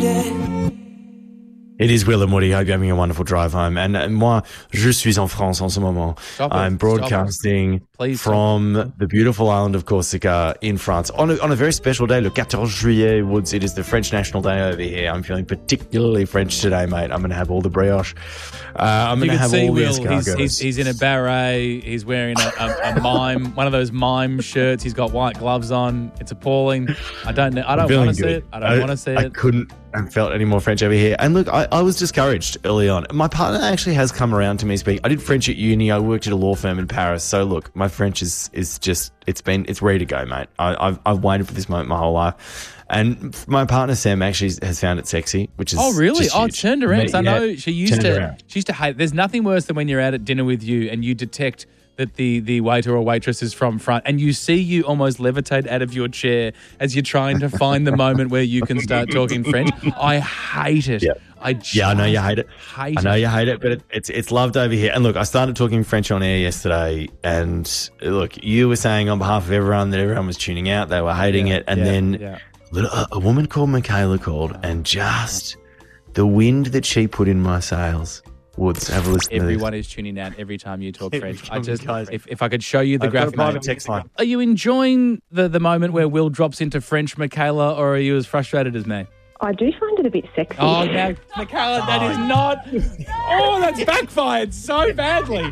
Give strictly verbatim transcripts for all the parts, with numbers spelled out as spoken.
It is Will and Woody. Hope you're having a wonderful drive home. And uh, moi, je suis en France en ce moment. Stop I'm it. broadcasting Please from the beautiful island of Corsica in France on a, on a very special day, le fourteen juillet, Woods. It is the French National Day over here. I'm feeling particularly French today, mate. I'm going to have all the brioche. Uh, I'm going to have see all the Will, he's, escargots. he's, he's in a beret. He's wearing a, a, a mime, one of those mime shirts. He's got white gloves on. It's appalling. I don't know. I don't want to see it. I don't want to see I it. couldn't have felt any more French over here. And look, I, I was discouraged early on. My partner actually has come around to me speak. I did French at uni. I worked at a law firm in Paris. So look, my French is is just, it's been, it's ready to go, mate. I, I've, I've waited for this moment my whole life. And my partner Sam actually has found it sexy, which is Oh, really? just Oh, huge. turned around. 'Cause I Yeah, know she used turned to. around. She used to hate. There's nothing worse than when you're out at dinner with you and you detect that the the waiter or waitress is from front, and you see you almost levitate out of your chair as you're trying to find the moment where you can start talking French. I hate it. Yeah. I just Yeah, I know you hate it. Hate I know it. you hate it, but it, it's it's loved over here. And look, I started talking French on air yesterday, and look, you were saying on behalf of everyone that everyone was tuning out, they were hating Yeah, it, and yeah, then yeah. little, a, a woman called Michaela called, and just the wind that she put in my sails. Woods, have a listen Everyone to is tuning out every time you talk Every French. I time just, you guys- if, if I could show you the this. I've got a graphic. private mate. text line. Are you enjoying the, the moment where Will drops into French, Michaela, or are you as frustrated as me? I do find it a bit sexy. Oh, no, Michaela, that is not. Oh, that's backfired so badly.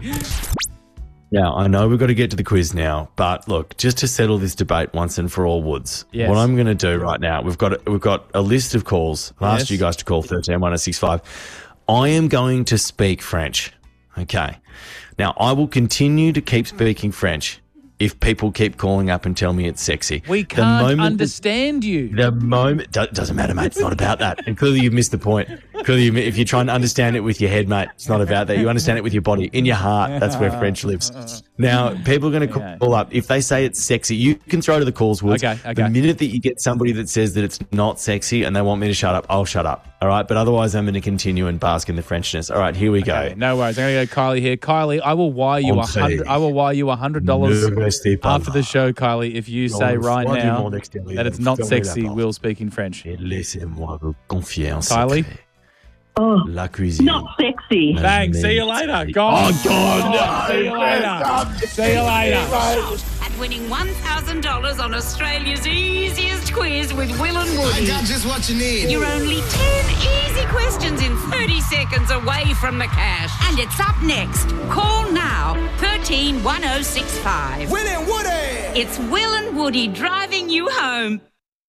Now, I know we've got to get to the quiz now, but look, just to settle this debate once and for all, Woods, Yes. what I'm going to do right now, we've got a, we've got a list of calls. I've Yes. asked you guys to call thirteen one oh six five. I am going to speak French. Okay. Now, I will continue to keep speaking French if people keep calling up and tell me it's sexy. We The can't moment that- understand you. The moment do- doesn't matter, mate. It's not about that. And clearly, you've missed the point. Clearly, you, if you're trying to understand it with your head, mate, it's not about that. You understand it with your body, in your heart. That's where French lives. Now, people are going to Okay. call up if they say it's sexy. You can throw to the calls, Woods. Okay, okay. The minute that you get somebody that says that it's not sexy and they want me to shut up, I'll shut up. All right, but otherwise, I'm going to continue and bask in the Frenchness. All right, here we Okay, go. no worries. I'm going to go Kylie here. Kylie, I will wire you a Entree. hundred. I will wire you a hundred dollars Ne restez pas after the là. show, Kylie, if you say Dans le right froid du now monde extérieur, that it's not fermez la sexy. porte. Will speaking French. Et laissez-moi vous confier en Kylie? secret. Oh, La cuisine. not sexy. La Thanks. See you jeunesse. later. Go. Oh, God, no. See you later. See you later. At winning one thousand dollars on Australia's easiest quiz with Will and Woody. I got just what you need. You're only ten easy questions in thirty seconds away from the cash. And it's up next. Call now, thirteen one oh six five. Will and Woody. It's Will and Woody driving you home.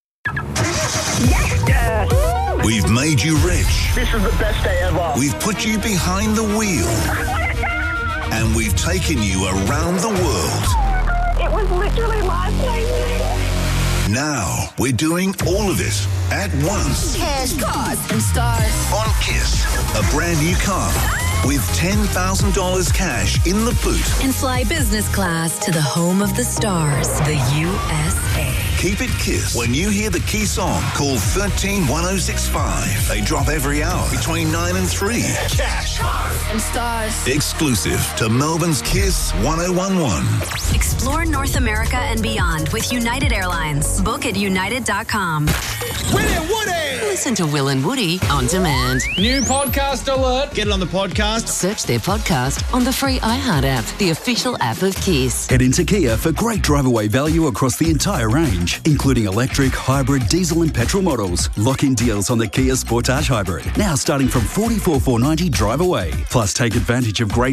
We've made you rich. This is the best day ever. We've put you behind the wheel. And we've taken you around the world. It was literally life-changing. Now we're doing all of it at once. Cash, cars, and stars. On Kiss, a brand new car with ten thousand dollars cash in the boot. And fly business class to the home of the stars, the U S A. Keep it Kiss. When you hear the key song, call thirteen one oh six five. They drop every hour between nine and three. Cash, cars, And stars. Exclusive to Melbourne's Kiss one oh one one. Explore North America and beyond with United Airlines. Book at united dot com. Will and Woody. Listen to Will and Woody on demand. New podcast alert. Get it on the podcast. Search their podcast on the free iHeart app, the official app of Kiss. Head into Kia for great drive-away value across the entire range, including electric, hybrid, diesel and petrol models. Lock-in deals on the Kia Sportage Hybrid, now starting from forty-four thousand four hundred ninety drive away. Plus, take advantage of great